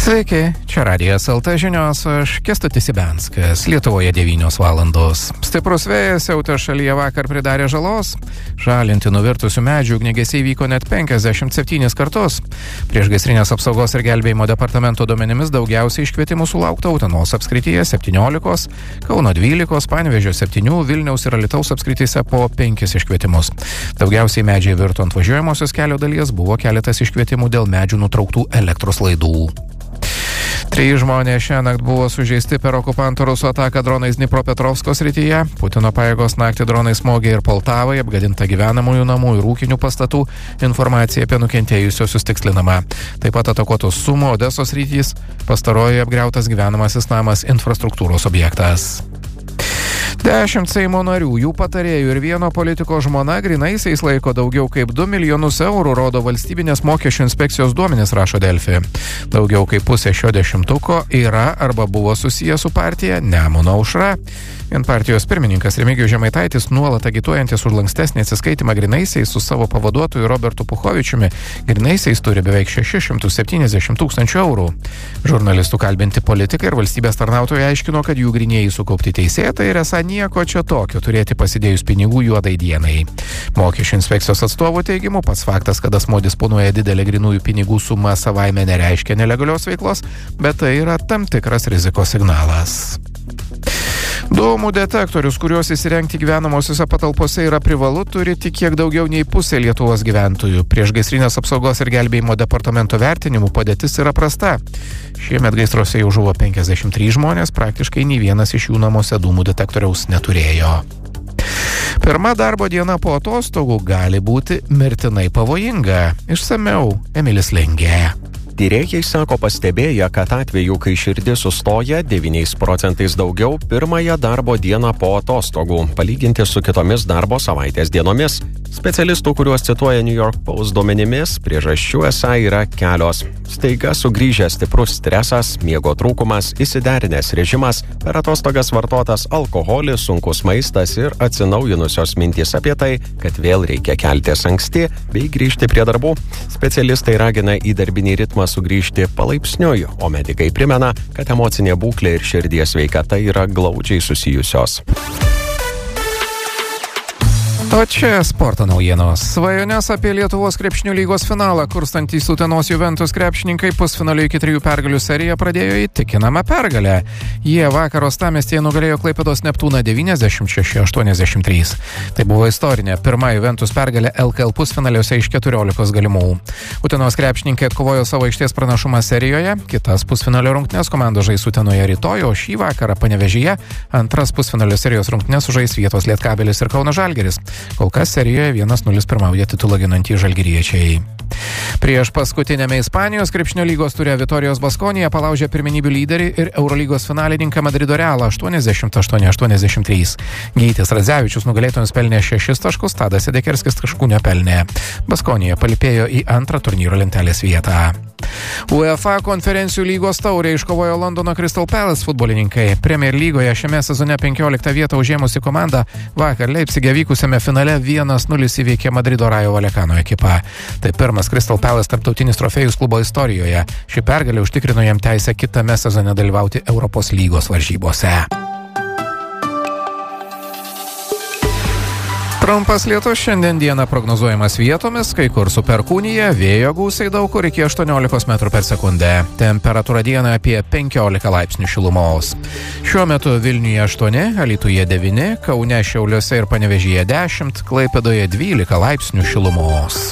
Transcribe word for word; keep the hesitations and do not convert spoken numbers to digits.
Sveiki, čia Radijas L T žinios, aš Kęstutis Ibenskas, Lietuvoje devynios valandos. Stiprus vėjas siautė šalyje vakar pridarė žalos. Žalinti nuvirtusių medžių ugniagesiai vyko net penkiasdešimt septynis kartus. Priešgaisrinės apsaugos ir gelbėjimo departamento duomenimis daugiausiai iškvietimų sulaukta Utenos apskrityje septyniolikos, Kauno dvylikos, Panevėžio septynių, Vilniaus ir Alytaus apskrityse po penkis iškvietimus. Daugiausiai medžiai virto ant važiuojamosios kelio dalies, buvo keletas iškvietimų dėl medžių nutrauktų elektros laidų. Trys žmonės šiąnakt buvo sužeisti per okupantų rusų ataką dronais Dnipropetrovsko srityje. Putino pajėgos naktį dronai smogė ir Poltavai, apgadinta gyvenamųjų namų ir ūkinių pastatų. Informacija apie nukentėjusiosius tikslinama. Taip pat atakuotos Sumo, Odesos sritys, pastarojoje apgriautas gyvenamasis namas, infrastruktūros objektas. Dešimt Seimo narių, jų patarėjų ir vieno politiko žmona grynaisiais laiko daugiau kaip du milijonus eurų, rodo valstybinės mokesčių inspekcijos duomenys, rašo Delfi. Daugiau kaip pusė šio dešimtuko yra arba buvo susijęs su partija Nemuno aušra. Vien partijos pirmininkas Remigijus Žemaitaitis, nuolat agituojantis už lankstesnį atsiskaitimą grynaisiais su savo pavaduotoju Robertu Puchovičiumi, grynaisiais turi beveik šešis šimtus septyniasdešimt tūkstančių eurų. Žurnalistų kalbinti politikai ir valstybės tarnautojai aiškino, kad jų grynieji sukaupti teisėtai ir esą nieko čia tokio turėti pasidėjus pinigų juodai dienai. Mokesčių inspekcijos atstovų teigimu, pats faktas, kad asmuo disponuoja didelę grynųjų pinigų sumą, savaime nereiškia nelegalios veiklos, bet tai yra tam tikras rizikos signalas. Dūmų detektorius, kuriuos įsirengti gyvenamosiose patalpose yra privalu, turi tik kiek daugiau nei pusė Lietuvos gyventojų. Priešgaisrinės apsaugos ir gelbėjimo departamento vertinimų padėtis yra prasta. Šiemet gaisruose jau žuvo penkiasdešimt trys žmonės, praktiškai nei vienas iš jų namuose dūmų detektoriaus neturėjo. Pirma darbo diena po atostogų gali būti mirtinai pavojinga. Išsamiau Emilis Lengė. Tyrėjai sako pastebėję, kad atvejų, kai širdis sustoja devyniais procentais daugiau pirmąją darbo dieną po atostogų, palyginti su kitomis darbo savaitės dienomis. Specialistų, kuriuos cituoja New York Post duomenimis, priežasčių esą yra kelios. Staiga sugrįžęs stiprus stresas, miego trūkumas, įsiderinęs režimas, per atostogas vartotas alkoholis, sunkus maistas ir atsinaujinusios mintys apie tai, kad vėl reikia keltis anksti bei grįžti prie darbų. Specialistai ragina į darbinį ritmą sugrįžti palaipsniui, o medikai primena, kad emocinė būklė ir širdies sveikata yra glaudžiai susijusios. O čia sporto naujienos. Svajones apie Lietuvos krepšinio lygos finalą kurstantys Utenos Juventus krepšininkai pusfinalio iki trijų pergalių seriją pradėjo įtikinamą pergalę. Jie vakar uostamiestyje nugalėjo Klaipėdos Neptūną devyniasdešimt šeši aštuoniasdešimt trys. Tai buvo istorinė pirma Juventus pergalė L K L pusfinaliuose iš keturiolikos galimų. Utenos krepšininkai atkovojo savo aikštės pranašumą serijoje. Kitas pusfinalio rungtynes komandos žais Utenoje rytoj, o šį vakarą Panevėžyje antras pusfinalio serijos rungtynes sužais vietos Lietkabelis ir Kauno Žalgiris. Kol kas serijoje vienas nulis pirmauja titulą ginantys žalgiriečiai. Prieš paskutinėme Ispanijos krepšinio lygos ture Vitorijos Baskonija palaužė pirmenybių lyderį ir Eurolygos finalininką Madrido Realą aštuoniasdešimt aštuoni aštuoniasdešimt trys. Gytis Radzevičius nugalėtojams pelnė šešis taškus, Tadas Sedekerskis taškų nepelnė. Baskonija palipėjo į antrą turnyro lentelės vietą. UEFA konferencijų lygos taurę iškovojo Londono Crystal Palace futbolininkai. Premier lygoje šiame sezone penkioliktą vietą užėmusi komanda vakar Leipzige vykusiame finale vienas nulis įveikė Madrido Rayo Vallecano ekipą. Tai pirmas Crystal Palace tarptautinis trofėjus klubo istorijoje. Ši pergalė užtikrino jam teisę kitame sezone dalyvauti Europos lygos varžybose. Trumpas lietus šiandien dieną prognozuojamas vietomis, kai kur su perkūnija, vėjo gūsiai daug kur iki aštuoniolikos metrų per sekundę. Temperatūra dieną apie penkiolika laipsnių šilumos. Šiuo metu Vilniuje aštuoni, Alytuje devyni, Kaune, Šiauliuose ir Panevėžyje dešimt, Klaipėdoje dvylika laipsnių šilumos.